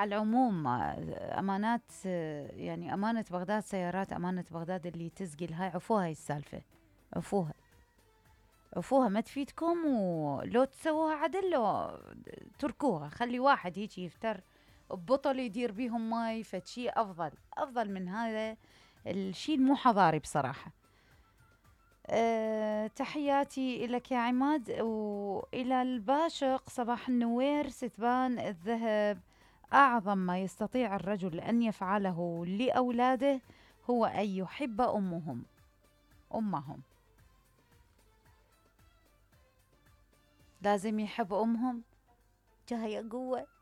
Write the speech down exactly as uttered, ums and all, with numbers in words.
على العموم أمانات، يعني أمانة بغداد سيارات أمانة بغداد اللي تسقل هاي، عفوها هاي السالفة. عفوها. عفوها ما تفيدكم، ولو تسووها عدل لو تركوها، خلي واحد هيك يفتر ببطل يدير بيهم ماي، فشي أفضل أفضل من هذا الشي المو حضاري بصراحة. أه تحياتي لك يا عماد، وإلى الباشق صباح النوير. ستبان الذهب، أعظم ما يستطيع الرجل أن يفعله لأولاده هو أن يحب أمهم أمهم لازم يحب أمهم. جاية قوة.